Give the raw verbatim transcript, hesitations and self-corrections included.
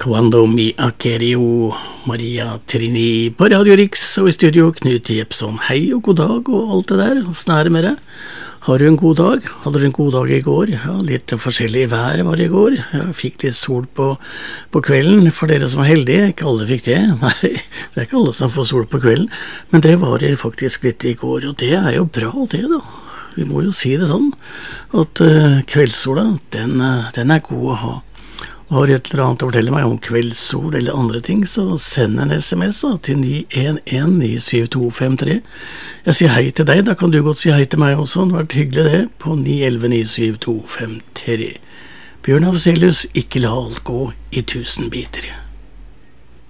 Quando mi accerio, Maria Trini på Radio Rix, og i studio Knut Jepson. Hei og god dag og alt det der, hvordan er det med deg? Har du en god dag? Hadde du en god dag i går? Ja, litt forskjellig vær var det i går. Jeg fikk litt sol på, på kvelden, for dere som var heldige. Ikke alle fikk det. Nei, det er ikke alle som får sol på kvelden. Men det var det faktisk litt i går, og det er jo bra det da. Vi må jo si det sånn, at uh, kveldssola, den, uh, den er god å ha. Og har du et eller annet å fortelle meg om kveldssol eller andre ting, så send en sms da, til ni en en ni syv to fem tre. Jeg sier hei til deg, da kan du godt si hei til meg også. Det har vært hyggelig det, på ni en en ni syv to fem tre. Bjørn Afzelius, ikke la alt gå i tusen biter.